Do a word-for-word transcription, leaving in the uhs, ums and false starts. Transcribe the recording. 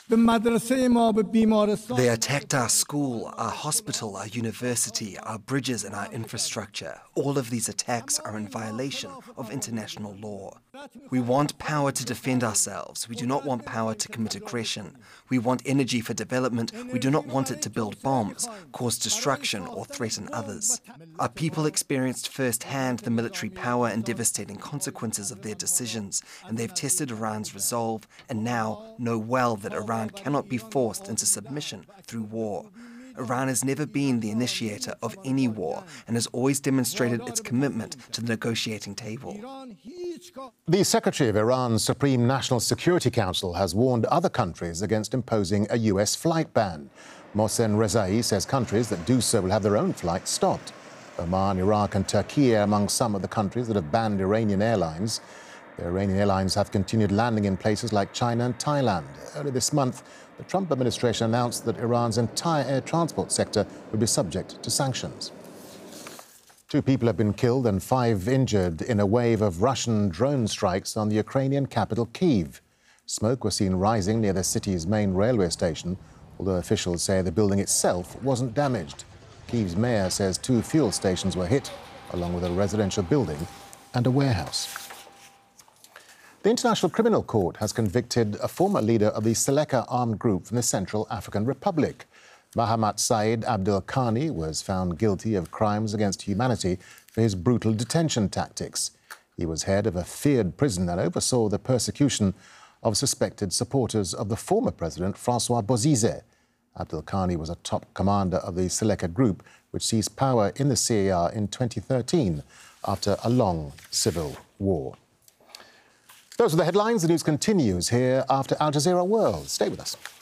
They attacked our school, our hospital, our university, our bridges and our infrastructure. All of these attacks are in violation of international law. We want power to defend ourselves. We do not want power to commit aggression. We want energy for development. We do not want it to build bombs, cause destruction or threaten others. Our people experienced firsthand the military power and devastating consequences of their decisions, and they've tested Iran's resolve and now know well that Iran cannot be forced into submission through war. Iran has never been the initiator of any war and has always demonstrated its commitment to the negotiating table. The Secretary of Iran's Supreme National Security Council has warned other countries against imposing a U S flight ban. Mohsen Rezai says countries that do so will have their own flights stopped. Oman, Iraq and Turkey are among some of the countries that have banned Iranian airlines. The Iranian airlines have continued landing in places like China and Thailand. Earlier this month, the Trump administration announced that Iran's entire air transport sector would be subject to sanctions. Two people have been killed and five injured in a wave of Russian drone strikes on the Ukrainian capital, Kyiv. Smoke was seen rising near the city's main railway station, although officials say the building itself wasn't damaged. Kyiv's mayor says two fuel stations were hit, along with a residential building and a warehouse. The International Criminal Court has convicted a former leader of the Seleka armed group from the Central African Republic. Mahamat Said Abdel Khani was found guilty of crimes against humanity for his brutal detention tactics. He was head of a feared prison and oversaw the persecution of suspected supporters of the former president, Francois Bozizé. Abdel Khani was a top commander of the Seleka group, which seized power in the C A R in twenty thirteen after a long civil war. Those are the headlines. The news continues here after Al Jazeera World. Stay with us.